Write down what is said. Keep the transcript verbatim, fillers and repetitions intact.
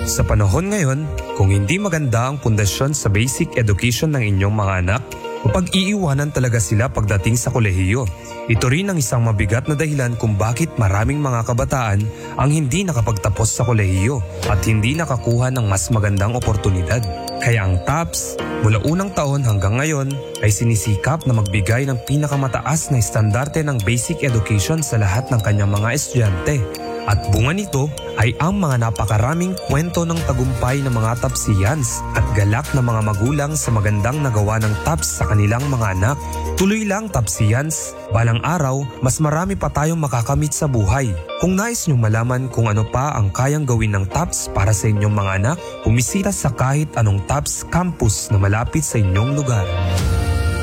Sa panahon ngayon, kung hindi maganda ang pundasyon sa basic education ng inyong mga anak, mapag-iiwanan talaga sila pagdating sa kolehiyo. Ito rin ang isang mabigat na dahilan kung bakit maraming mga kabataan ang hindi nakapagtapos sa kolehiyo at hindi nakakuha ng mas magandang oportunidad. Kaya ang T A P S, mula unang taon hanggang ngayon, ay sinisikap na magbigay ng pinakamataas na estandarte ng basic education sa lahat ng kanyang mga estudyante. At bunga nito ay ang mga napakaraming kwento ng tagumpay ng mga Tapsiyans at galak ng mga magulang sa magandang nagawa ng T A P S sa kanilang mga anak. Tuloy lang Tapsiyans, balang araw mas marami pa tayong makakamit sa buhay. Kung nais niyong malaman kung ano pa ang kayang gawin ng T A P S para sa inyong mga anak, bumisita sa kahit anong T A P S campus na malapit sa inyong lugar.